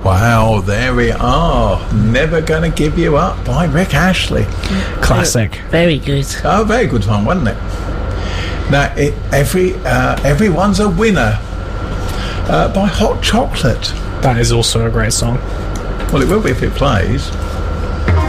Wow, there we are. Never Gonna Give You Up by Rick Astley. Classic. Very good. Oh, very good one, wasn't it? Now, Everyone's a Winner by Hot Chocolate. That is also a great song. Well, it will be if it plays.